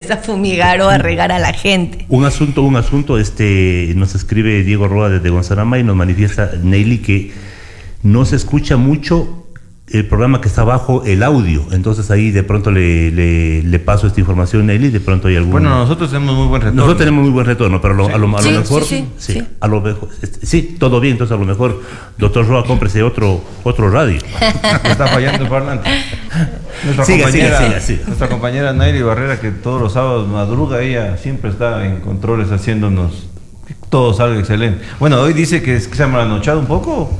pones a fumigar o a regar a la gente. Un asunto, nos escribe Diego Roa desde Gonzalama y nos manifiesta Neily que no se escucha mucho el programa que está bajo el audio, entonces ahí de pronto le paso esta información a Neily, de pronto hay algún... Bueno, nosotros tenemos muy buen retorno. Nosotros tenemos muy buen retorno, pero a lo mejor... Sí. A lo mejor, sí, todo bien, entonces a lo mejor, doctor Roa, cómprese otro radio. Está fallando el parlante. Nuestra compañera Neily Barrera, que todos los sábados madruga, ella siempre está en controles haciéndonos que todo salga excelente. Bueno, hoy dice que se ha malanochado un poco.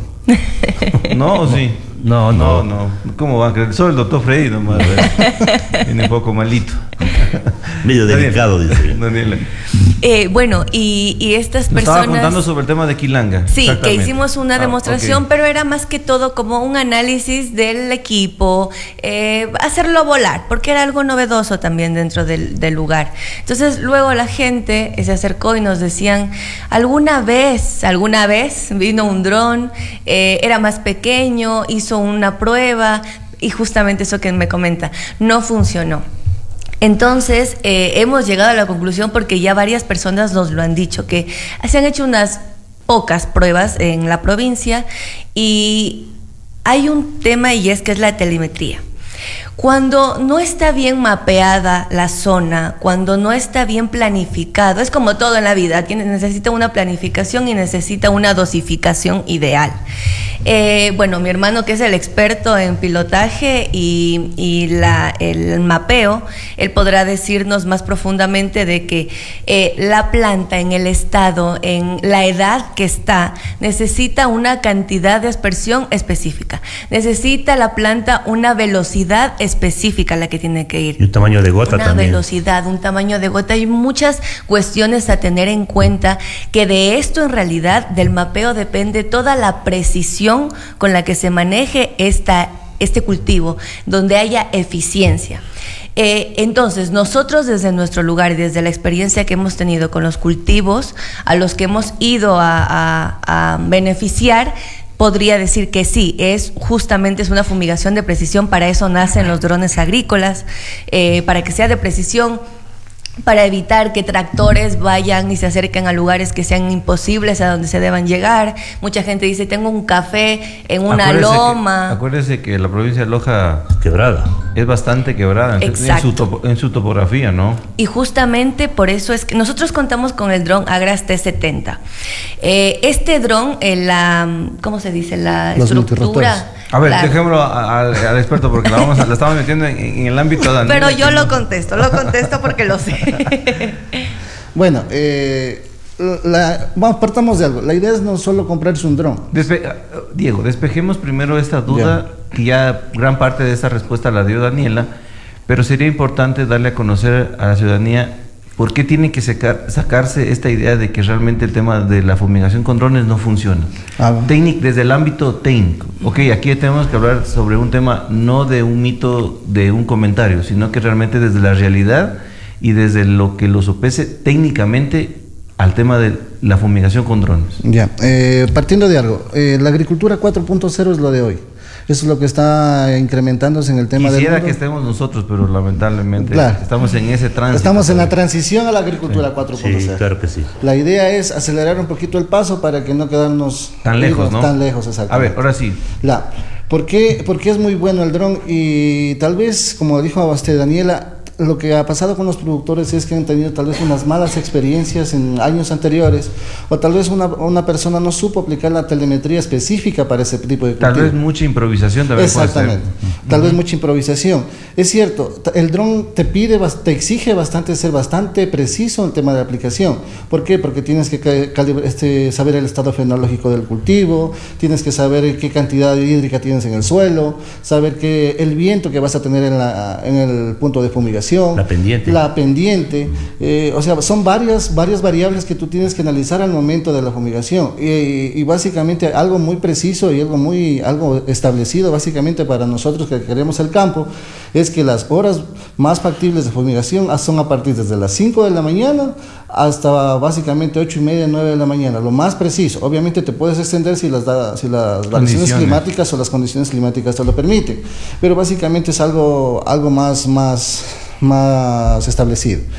¿No? Sí. No. ¿Cómo va a creer? Solo el doctor Freddy nomás. Viene un poco malito. Medio delicado, dice. Daniela. Bueno, y estas personas... Estaba contando sobre el tema de Quilanga. Sí, que hicimos una demostración, pero era más que todo como un análisis del equipo, hacerlo volar, porque era algo novedoso también dentro del lugar. Entonces luego la gente se acercó y nos decían, alguna vez vino un dron, era más pequeño, hizo una prueba y justamente eso que me comenta, no funcionó. Entonces hemos llegado a la conclusión, porque ya varias personas nos lo han dicho, que se han hecho unas pocas pruebas en la provincia y hay un tema, y es que es la telemetría. Cuando no está bien mapeada la zona, cuando no está bien planificado, es como todo en la vida, necesita una planificación y necesita una dosificación ideal. Bueno, mi hermano, que es el experto en pilotaje y el mapeo, él podrá decirnos más profundamente de que la planta en el estado, en la edad que está, necesita una cantidad de aspersión específica, necesita la planta una velocidad específica a la que tiene que ir. Y un tamaño de gota también. Una velocidad, un tamaño de gota. Hay muchas cuestiones a tener en cuenta, que de esto en realidad, del mapeo, depende toda la precisión con la que se maneje este cultivo, donde haya eficiencia. Entonces, nosotros desde nuestro lugar y desde la experiencia que hemos tenido con los cultivos a los que hemos ido a beneficiar, podría decir que sí, es una fumigación de precisión. Para eso nacen los drones agrícolas, para que sea de precisión, para evitar que tractores vayan y se acerquen a lugares que sean imposibles a donde se deban llegar. Mucha gente dice, tengo un café en una loma. Acuérdese que la provincia de Loja quebrada. Es bastante quebrada en su topografía, ¿no? Y justamente por eso es que nosotros contamos con el dron Agras T70. Este dron, ¿cómo se dice? La estructura... A ver, dejémoslo al experto, porque la estamos metiendo en el ámbito de... Pero yo lo contesto porque lo sé. Bueno, partamos de algo. La idea es no solo comprarse un dron. Diego, despejemos primero esta duda, que ya gran parte de esta respuesta la dio Daniela, pero sería importante darle a conocer a la ciudadanía por qué tiene que sacarse esta idea de que realmente el tema de la fumigación con drones no funciona. Desde el ámbito técnico. Ok, aquí tenemos que hablar sobre un tema, no de un mito, de un comentario, sino que realmente desde la realidad y desde lo que lo sopese técnicamente al tema de la fumigación con drones. Partiendo de algo, la agricultura 4.0 es lo de hoy. Eso es lo que está incrementándose en el tema del mundo. Quisiera que estemos nosotros, pero lamentablemente estamos en ese tránsito. Estamos en la transición a la agricultura 4.0. Sí, claro que sí. La idea es acelerar un poquito el paso para que no quedarnos tan lejos, ¿no? Tan lejos, exactamente. A ver, ahora sí. ¿Por qué es muy bueno el dron? Y tal vez, como dijo Daniela, lo que ha pasado con los productores es que han tenido tal vez unas malas experiencias en años anteriores, o tal vez una persona no supo aplicar la telemetría específica para ese tipo de cultivo. Tal vez mucha improvisación también. Exactamente. Tal vez mucha improvisación. Es cierto, el dron te exige ser bastante preciso en el tema de aplicación. ¿Por qué? Porque tienes que saber el estado fenológico del cultivo, tienes que saber qué cantidad hídrica tienes en el suelo, saber el viento que vas a tener en el punto de fumigación. La pendiente. O sea, son varias variables que tú tienes que analizar al momento de la fumigación. Y básicamente algo muy preciso y algo establecido básicamente para nosotros que queremos el campo es que las horas más factibles de fumigación son a partir desde las 5 de la mañana hasta básicamente 8:30, 9 de la mañana, lo más preciso. Obviamente te puedes extender si las variaciones climáticas o las condiciones climáticas te lo permiten, pero básicamente es algo más establecido.